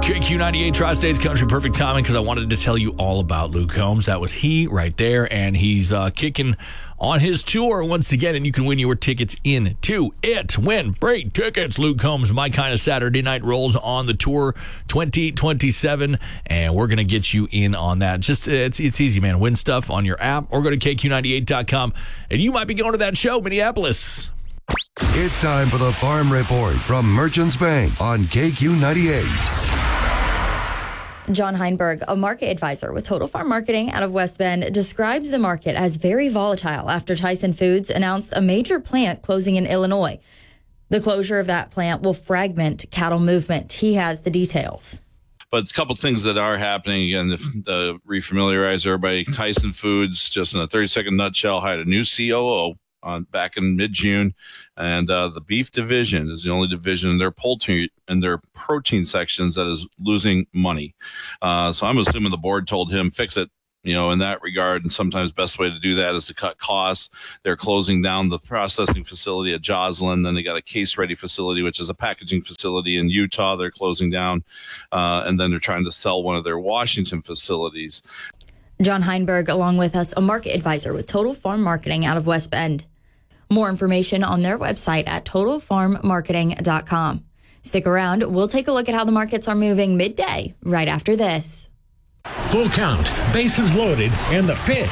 KQ98 Tri-States Country. Perfect timing because I wanted to tell you all about Luke Combs. That was he right there, and he's kicking on his tour once again, and you can win your tickets into it. Win free tickets. Luke Combs, My Kind of Saturday Night rolls on the tour 2027, and we're going to get you in on that. Just it's easy, man. Win stuff on your app or go to KQ98.com, and you might be going to that show, Minneapolis. It's time for the Farm Report from Merchants Bank on KQ98. John Heinberg, a market advisor with Total Farm Marketing out of West Bend, describes the market as very volatile after Tyson Foods announced a major plant closing in Illinois. The closure of that plant will fragment cattle movement. He has the details. But a couple things that are happening, again, to refamiliarize everybody, Tyson Foods, just in a 30-second nutshell, hired a new COO back in mid-June, and the beef division is the only division in their poultry and their protein sections that is losing money. So I'm assuming the board told him, fix it, in that regard. And sometimes best way to do that is to cut costs. They're closing down the processing facility at Joslin. Then they got a case-ready facility, which is a packaging facility in Utah. They're closing down. And then they're trying to sell one of their Washington facilities. John Heinberg, along with us, a market advisor with Total Farm Marketing out of West Bend. More information on their website at totalfarmmarketing.com. Stick around. We'll take a look at how the markets are moving midday right after this. Full count, bases loaded, and the pitch.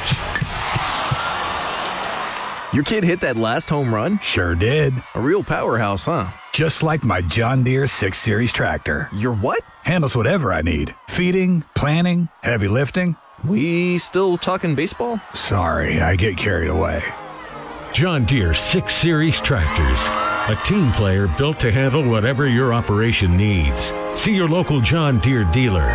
Your kid hit that last home run? Sure did. A real powerhouse, huh? Just like my John Deere 6 Series tractor. Your what? Handles whatever I need. Feeding, planting, heavy lifting. We still talking baseball? Sorry, I get carried away. John Deere 6 Series tractors. A team player built to handle whatever your operation needs. See your local John Deere dealer.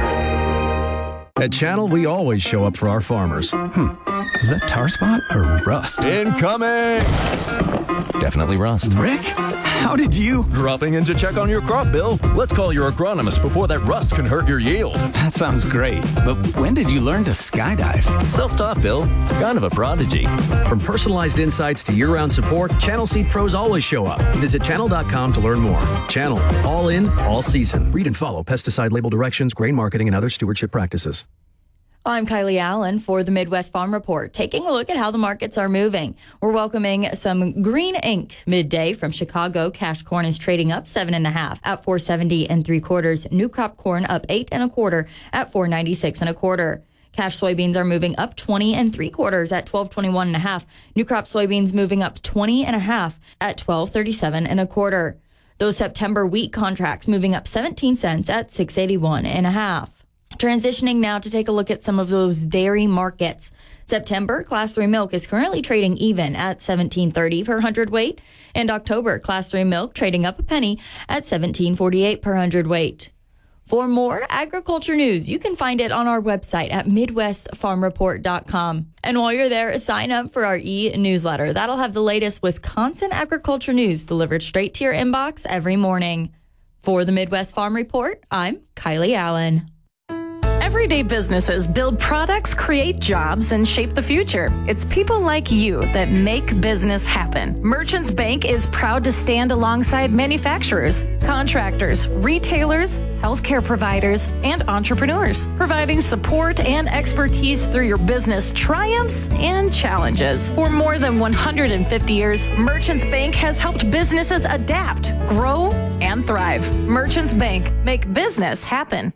At Channel, we always show up for our farmers. Is that tar spot or rust? Incoming! Definitely rust. Rick, how did you? Dropping in to check on your crop, Bill. Let's call your agronomist before that rust can hurt your yield. That sounds great, but when did you learn to skydive? Self-taught, Bill. Kind of a prodigy. From personalized insights to year-round support, Channel Seed Pros always show up. Visit channel.com to learn more. Channel, all in, all season. Read and follow pesticide label directions, grain marketing, and other stewardship practices. I'm Kylie Allen for the Midwest Farm Report, taking a look at how the markets are moving. We're welcoming some green ink midday from Chicago. Cash corn is trading up 7.5 at $4.70 3/4. New crop corn up 8 1/4 at $4.96 1/4. Cash soybeans are moving up 20 3/4 at $12.21 1/2. New crop soybeans moving up 20 1/2 at $12.37 1/4. Those September wheat contracts moving up 17 cents at $6.81 1/2. Transitioning now to take a look at some of those dairy markets. September, Class 3 milk is currently trading even at $17.30 per hundredweight. And October, Class 3 milk trading up a penny at $17.48 per hundredweight. For more agriculture news, you can find it on our website at MidwestFarmReport.com. And while you're there, sign up for our e-newsletter. That'll have the latest Wisconsin agriculture news delivered straight to your inbox every morning. For the Midwest Farm Report, I'm Kylie Allen. Everyday businesses build products, create jobs, and shape the future. It's people like you that make business happen. Merchants Bank is proud to stand alongside manufacturers, contractors, retailers, healthcare providers, and entrepreneurs, providing support and expertise through your business triumphs and challenges. For more than 150 years, Merchants Bank has helped businesses adapt, grow, and thrive. Merchants Bank, make business happen.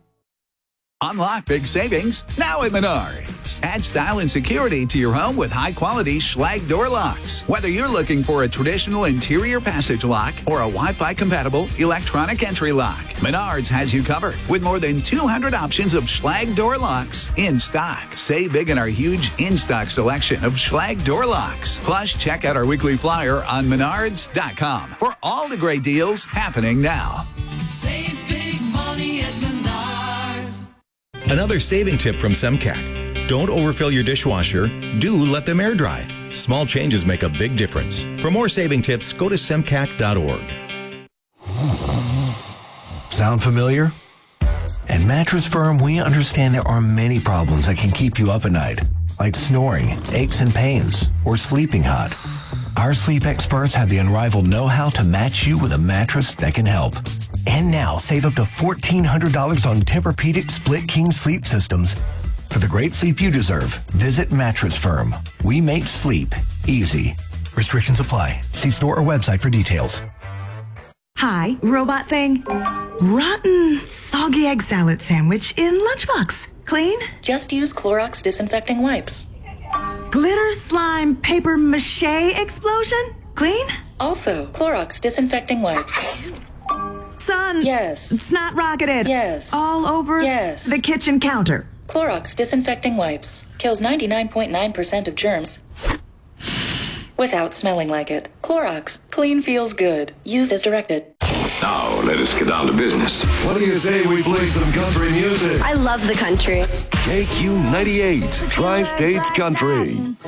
Unlock big savings now at Menards. Add style and security to your home with high-quality Schlage door locks. Whether you're looking for a traditional interior passage lock or a Wi-Fi compatible electronic entry lock, Menards has you covered with more than 200 options of Schlage door locks in stock. Save big in our huge in-stock selection of Schlage door locks. Plus, check out our weekly flyer on Menards.com for all the great deals happening now. Save big money at Menards. Another saving tip from Semcac. Don't overfill your dishwasher. Do let them air dry. Small changes make a big difference. For more saving tips, go to semcac.org. Sound familiar? At Mattress Firm, we understand there are many problems that can keep you up at night, like snoring, aches and pains, or sleeping hot. Our sleep experts have the unrivaled know-how to match you with a mattress that can help. And now, save up to $1,400 on Tempur-Pedic Split King sleep systems. For the great sleep you deserve, visit Mattress Firm. We make sleep easy. Restrictions apply. See store or website for details. Hi, robot thing. Rotten, soggy egg salad sandwich in lunchbox. Clean? Just use Clorox disinfecting wipes. Glitter slime paper mache explosion? Clean? Also, Clorox disinfecting wipes. Son. Yes. Snot rocketed. Yes. All over yes. the kitchen counter. Clorox disinfecting wipes. Kills 99.9% of germs without smelling like it. Clorox. Clean feels good. Used as directed. Now, let us get down to business. What do you say we play some country music? I love the country. KQ 98, Tri-States Country.